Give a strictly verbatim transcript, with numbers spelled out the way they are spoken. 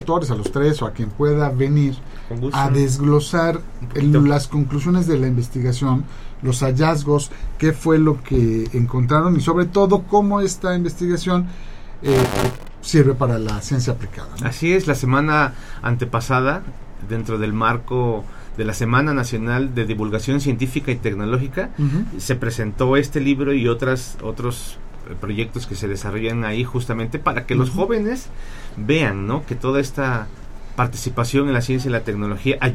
a los tres o a quien pueda venir a desglosar el, las conclusiones de la investigación, los hallazgos, qué fue lo que encontraron y sobre todo cómo esta investigación eh, sirve para la ciencia aplicada, ¿no? Así es, la semana antepasada, dentro del marco de la Semana Nacional de Divulgación Científica y Tecnológica, uh-huh. se presentó este libro y otras otros proyectos que se desarrollan ahí justamente para que uh-huh. los jóvenes vean, ¿no?, que toda esta participación en la ciencia y la tecnología